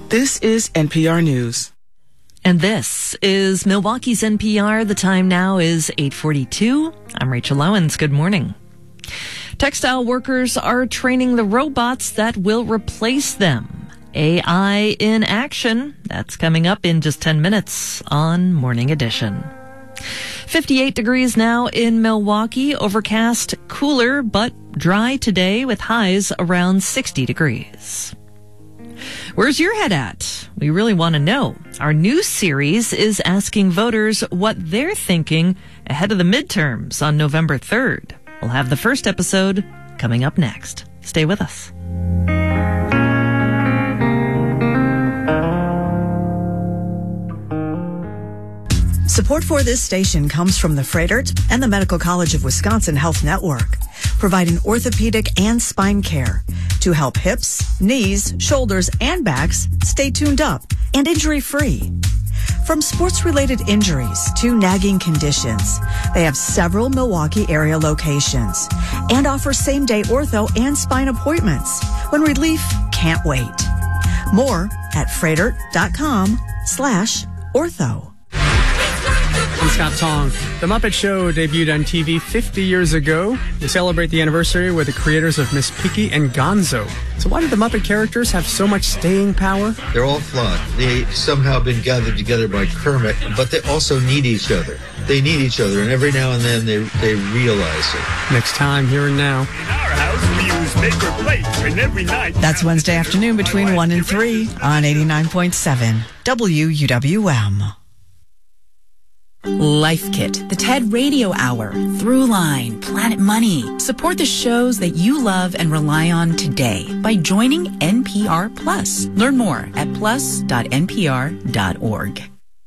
This is NPR News. And this is Milwaukee's NPR. The time now is 8:42. I'm Rachel Owens. Good morning. Textile workers are training the robots that will replace them. AI in action. That's coming up in just 10 minutes on Morning Edition. 58 degrees now in Milwaukee. Overcast, cooler, but dry today with highs around 60 degrees. Where's your head at? We really want to know. Our new series is asking voters what they're thinking ahead of the midterms on November 3rd. We'll have the first episode coming up next. Stay with us. Support for this station comes from the Froedtert and the Medical College of Wisconsin Health Network, providing orthopedic and spine care to help hips, knees, shoulders, and backs stay tuned up and injury-free. From sports-related injuries to nagging conditions, they have several Milwaukee area locations and offer same-day ortho and spine appointments when relief can't wait. More at froedtert.com/ortho. I'm Scott Tong. The Muppet Show debuted on TV 50 years ago. We celebrate the anniversary with the creators of Miss Piggy and Gonzo. So why do the Muppet characters have so much staying power? They're all flawed. They somehow been gathered together by Kermit, but they also need each other. They need each other, and every now and then they realize it. Next time, Here and Now. In our house, we use paper plates, and every night... That's Wednesday afternoon between 1 and 3 on 89.7 WUWM. Life Kit, the TED Radio Hour, Throughline, Planet Money. Support the shows that you love and rely on today by joining NPR Plus. Learn more at plus.npr.org.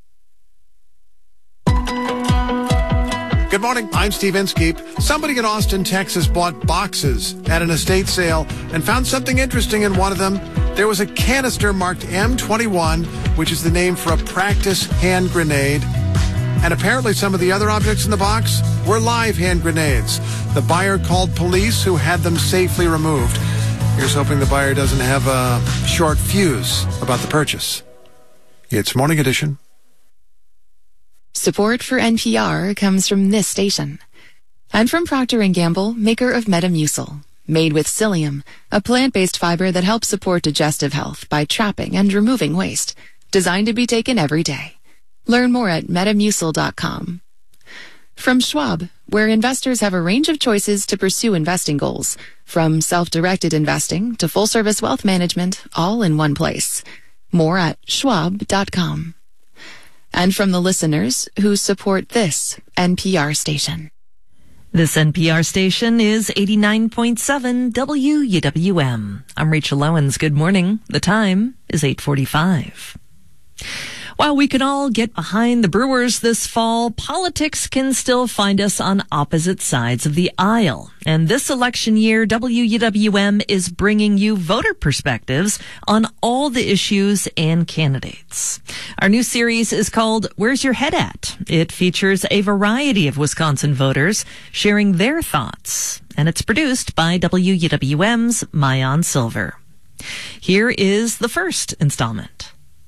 Good morning, I'm Steve Inskeep. Somebody in Austin, Texas bought boxes at an estate sale and found something interesting in one of them. There was a canister marked M21, which is the name for a practice hand grenade. And apparently some of the other objects in the box were live hand grenades. The buyer called police, who had them safely removed. Here's hoping the buyer doesn't have a short fuse about the purchase. It's Morning Edition. Support for NPR comes from this station. And from Procter & Gamble, maker of Metamucil. Made with psyllium, a plant-based fiber that helps support digestive health by trapping and removing waste. Designed to be taken every day. Learn more at metamucil.com. From Schwab, where investors have a range of choices to pursue investing goals, from self-directed investing to full-service wealth management, all in one place. More at schwab.com. And from the listeners who support this NPR station. This NPR station is 89.7 WUWM. I'm Rachel Owens. Good morning. The time is 8:45. While we can all get behind the Brewers this fall, politics can still find us on opposite sides of the aisle. And this election year, WUWM is bringing you voter perspectives on all the issues and candidates. Our new series is called Where's Your Head At? It features a variety of Wisconsin voters sharing their thoughts. And it's produced by WUWM's Mayan Silver. Here is the first installment.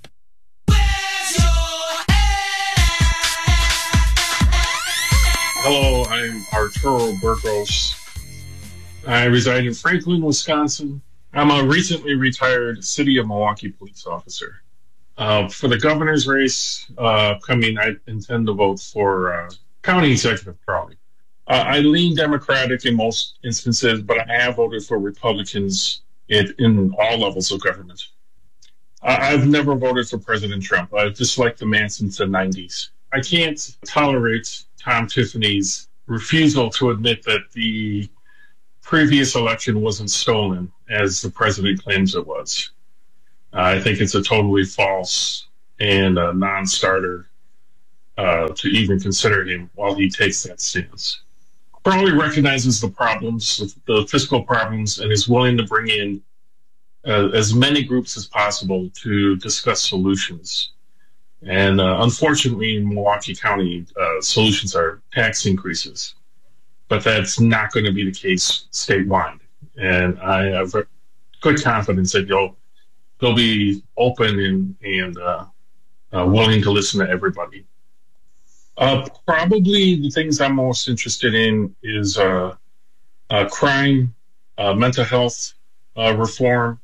Hello, I'm Arturo Burgos. I reside in Franklin, Wisconsin. I'm a recently retired City of Milwaukee police officer. For the governor's race coming, I intend to vote for County Executive Crowley. I lean Democratic in most instances, but I have voted for Republicans in all levels of government. I've never voted for President Trump. I've disliked the man since the 90s. I can't tolerate Tom Tiffany's refusal to admit that the previous election wasn't stolen, as the president claims it was. I think it's a totally false and a non-starter to even consider him while he takes that stance. Crowley recognizes the problems, the fiscal problems, and is willing to bring in as many groups as possible to discuss solutions. And unfortunately, in Milwaukee County, solutions are tax increases. But that's not going to be the case statewide. And I have good confidence that they'll be open and willing to listen to everybody. Probably the things I'm most interested in is crime, mental health reform,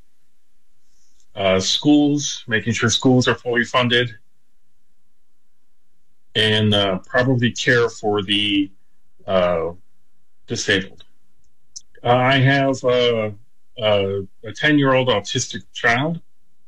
schools, making sure schools are fully funded, and probably care for the disabled. I have a 10-year-old autistic child,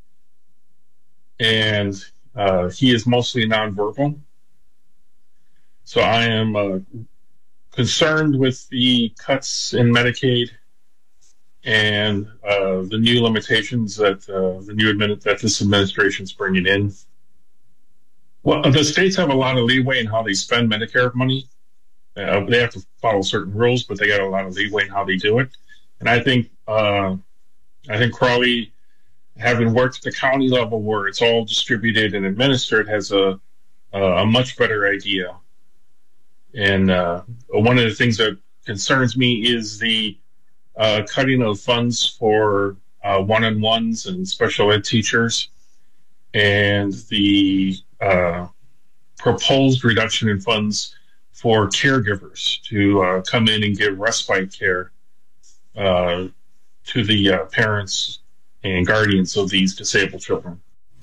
and he is mostly nonverbal. So I am concerned with the cuts in Medicaid and the new limitations that that this administration is bringing in. Well, the states have a lot of leeway in how they spend Medicare money. They have to follow certain rules, but they got a lot of leeway in how they do it. And I think Crowley, having worked at the county level where it's all distributed and administered, has a much better idea. And one of the things that concerns me is the cutting of funds for one-on-ones and special ed teachers, and the proposed reduction in funds for caregivers to come in and give respite care to the parents and guardians of these disabled children.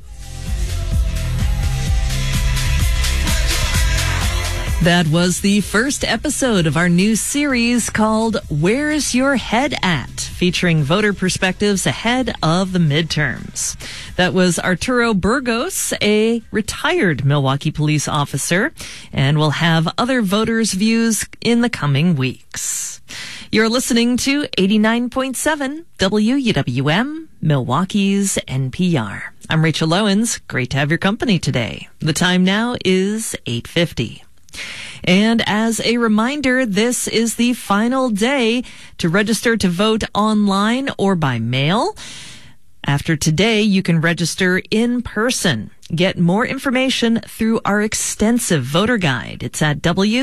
That was the first episode of our new series called Where's Your Head At?, featuring voter perspectives ahead of the midterms. That was Arturo Burgos, a retired Milwaukee police officer, and we'll have other voters' views in the coming weeks. You're listening to 89.7 WUWM, Milwaukee's NPR. I'm Rachel Lowens. Great to have your company today. The time now is 8:50. And as a reminder, this is the final day to register to vote online or by mail. After today, you can register in person. Get more information through our extensive voter guide. It's at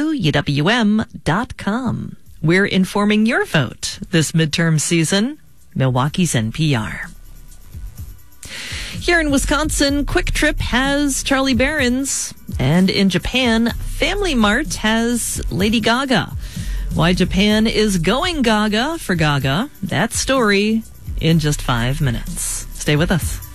WUWM.com. We're informing your vote this midterm season. Milwaukee's NPR. Here in Wisconsin, Quick Trip has Charlie Berens. And in Japan, Family Mart has Lady Gaga. Why Japan is going Gaga for Gaga, that story in just 5 minutes. Stay with us.